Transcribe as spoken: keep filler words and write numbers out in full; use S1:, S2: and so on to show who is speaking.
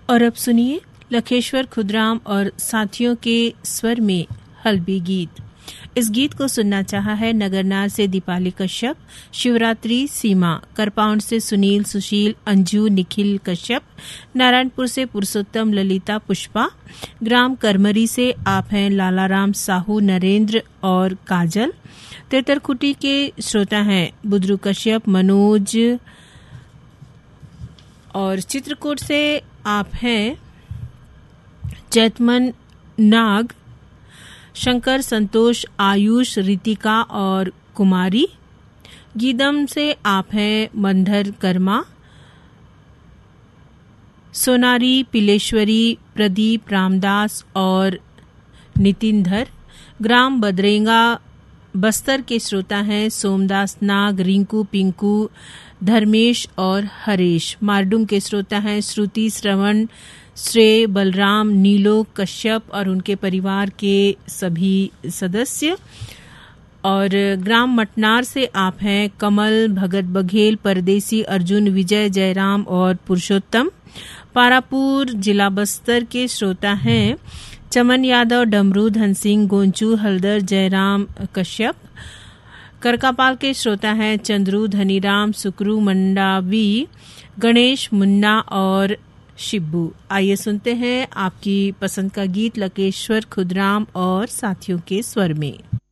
S1: और अब सुनिए लखेश्वर खुदराम और साथियों के स्वर में हल्बी गीत। इस गीत को सुनना चाहा है नगरनार से दीपाली कश्यप, शिवरात्रि सीमा, करपाउंड से सुनील, सुशील, अंजू, निखिल कश्यप, नारायणपुर से पुरुषोत्तम, ललिता, पुष्पा, ग्राम करमरी से आप हैं लालाराम साहू, नरेंद्र और काजल, तेतरखुटी के श्रोता हैं बुद्रू कश्यप, मनोज और चित्रकूट से आप हैं चैतमन नाग, शंकर, संतोष, आयुष, रितिका और कुमारी। गीदम से आप हैं मंधर कर्मा, सोनारी, पिलेश्वरी, प्रदीप, रामदास और नितिनधर। ग्राम बदरेंगा बस्तर के श्रोता हैं सोमदास नाग, रिंकू, पिंकू, धर्मेश और हरेश। मारडूम के श्रोता हैं श्रुति, श्रवण, श्रेय, बलराम, नीलो कश्यप और उनके परिवार के सभी सदस्य। और ग्राम मटनार से आप हैं कमल, भगत बघेल, परदेसी, अर्जुन, विजय, जयराम और पुरुषोत्तम। पारापुर जिला बस्तर के श्रोता हैं चमन यादव, डमरू, धनसिंह, गोंचू, हल्दर, जयराम कश्यप। करकापाल के श्रोता हैं चंद्रू, धनीराम, सुकरू, मंडावी, गणेश, मुन्ना और शिब्बू। आइए सुनते हैं आपकी पसंद का गीत लकेश्वर खुदराम और साथियों के स्वर में।